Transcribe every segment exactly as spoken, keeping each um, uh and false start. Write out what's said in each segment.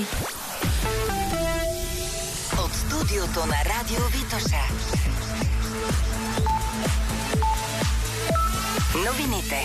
От студиото на Радио Витоша. Новините.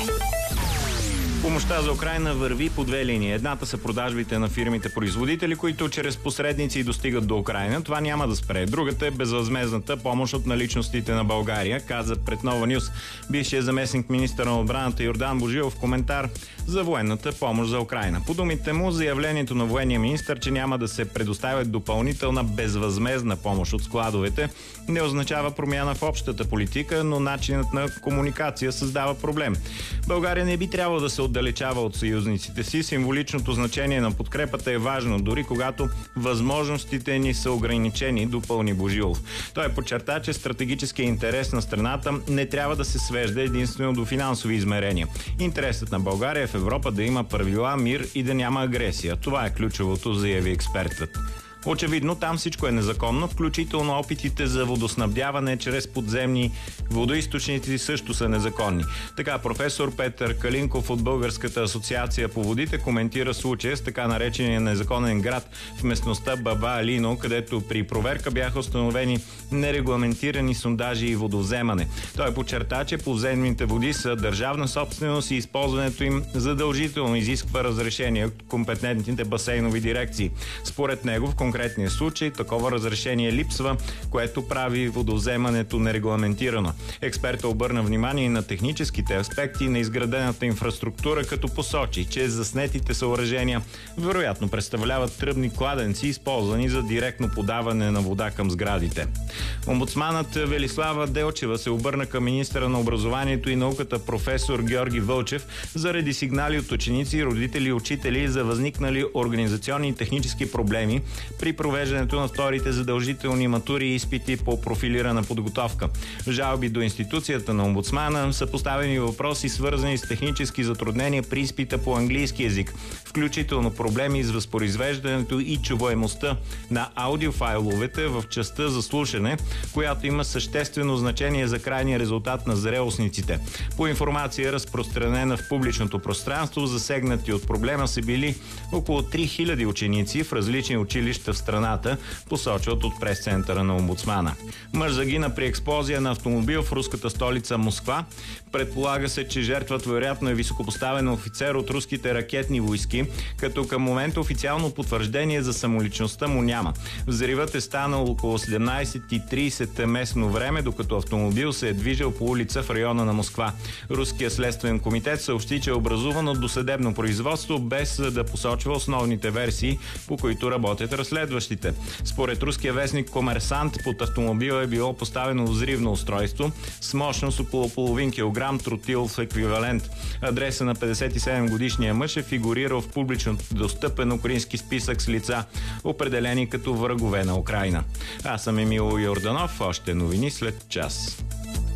Помощта за Украйна върви по две линии. Едната са продажбите на фирмите-производители, които чрез посредници достигат до Украйна. Това няма да спре. Другата е безвъзмездната помощ от наличностите на България, каза пред Нова Нюс бившият заместник министър на отбраната Йордан Божилов в коментар за военната помощ за Украйна. По думите му, заявлението на военния министър, че няма да се предоставя допълнителна безвъзмездна помощ от складовете, не означава промяна в общата политика, но начинът на комуникация създава проблем. България не би трябвало да се отдалечава от съюзниците си. Символичното значение на подкрепата е важно, дори когато възможностите ни са ограничени, допълни Божилов. Той подчерта, че стратегическият интерес на страната не трябва да се свежда единствено до финансови измерения. Интересът на България е в Европа да има правила, мир и да няма агресия. Това е ключовото, заяви експертът. Очевидно, там всичко е незаконно, включително опитите за водоснабдяване чрез подземни водоизточници също са незаконни. Така професор Петър Калинков от Българската асоциация по водите коментира случая с така наречения незаконен град в местността Баба Алино, където при проверка бяха установени нерегламентирани сондажи и водовземане. Той подчерта, че подземните води са държавна собственост и използването им задължително изисква разрешение от компетентните басейнови дирекции. Според него в конкретния случай такова разрешение липсва, което прави водовземането нерегламентирано. Експертът обърна внимание на техническите аспекти на изградената инфраструктура, като посочи, че заснетите съоръжения вероятно представляват тръбни кладенци, използвани за директно подаване на вода към сградите. Омбудсманът Велислава Делчева се обърна към министъра на образованието и науката професор Георги Вълчев заради сигнали от ученици, родители и учители за възникнали организационни и технически проблеми при провеждането на вторите задължителни матури и изпити по профилирана подготовка. В жалби до институцията на омбудсмана са поставени въпроси, свързани с технически затруднения при изпита по английски език, включително проблеми с възпроизвеждането и чуваемостта на аудиофайловете в частта за слушане, която има съществено значение за крайния резултат на зрелостниците. По информация, разпространена в публичното пространство, засегнати от проблема са били около три хиляди ученици в различни училища в страната, посочват от прес-центъра на омбудсмана. Мъж загина при експлозия на автомобил в руската столица Москва. Предполага се, че жертвата вероятно е високопоставен офицер от руските ракетни войски, като към момента официално потвърждение за самоличността му няма. Взривът е станал около седемнайсет и трийсет местно време, докато автомобил се е движил по улица в района на Москва. Руският следствен комитет съобщи, че е образувано досъдебно производство, без да посочва основните версии, по които работят разследващите. Според руския вестник Комерсант, под автомобила е било поставено взривно устройство с мощност около половин килограм тротилов еквивалент. Адреса на петдесет и седем годишния мъж е фигурирал в публично достъпен украински списък с лица, определени като врагове на Украйна. Аз съм Емил Йорданов. Още новини след час.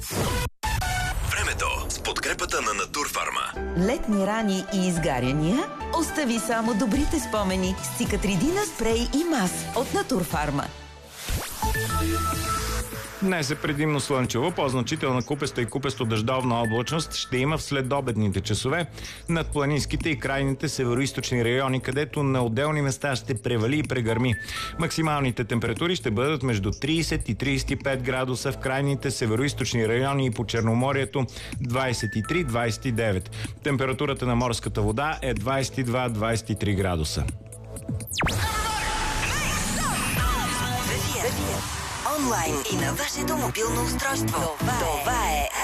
Времето с подкрепата на Натурфарма. Летни рани и изгаряния? Остави само добрите спомени с Циcatrидина спрей и мас от Натурфарма. Днес е предимно слънчево, по-значителна купеста и купесто-дъждовна облачност ще има в следобедните часове над планинските и крайните североизточни райони, където на отделни места ще превали и прегърми. Максималните температури ще бъдат между трийсет и трийсет и пет градуса в крайните североизточни райони и по Черноморието двайсет и три до двайсет и девет. Температурата на морската вода е двайсет и два до двайсет и три градуса. Онлайн и на вашето мобилно устройство. Това е